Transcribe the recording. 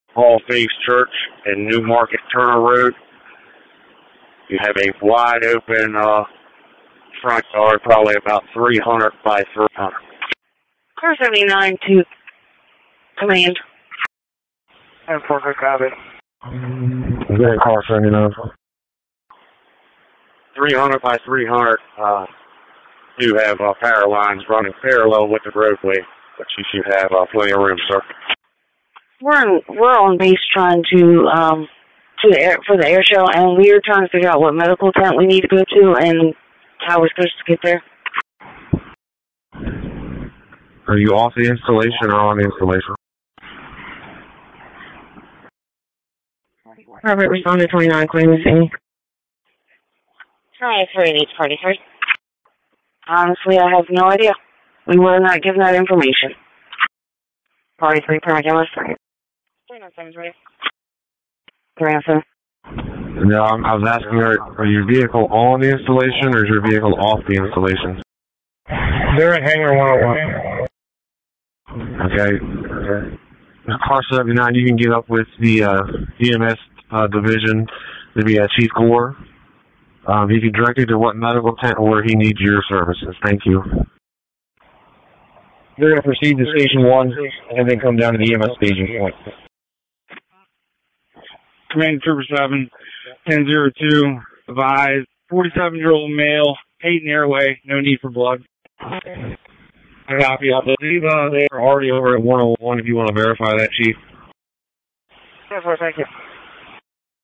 All Faiths Church and New Market Turner Road. You have a wide open front yard, probably about 300 by 300. Car 79 to command. And perfect copy. Yeah, car 79. 300 by 300 do have power lines running parallel with the roadway, but you should have plenty of room, sir. We're on base trying to for the air show, and we are trying to figure out what medical tent we need to go to and how we're supposed to get there. Are you off the installation or on the installation? Robert, respond to 29, claim the scene. Try 3843. Honestly, I have no idea. We were not given that information. Party 3, Paraguay. 397 ready. 397. No, I was asking, are your vehicle on the installation or is your vehicle off the installation? They're at Hangar 101. Okay. Car 79, you can get up with the EMS division, maybe Chief Gore. He can direct you to what medical tent or where he needs your services. Thank you. They're going to proceed to Station 1 and then come down to the EMS staging point. Command Trooper 7, 1002, advised, 47-year-old male, paid in the airway, no need for blood. I copy. I believe they're already over at 101 if you want to verify that, Chief. Thank you.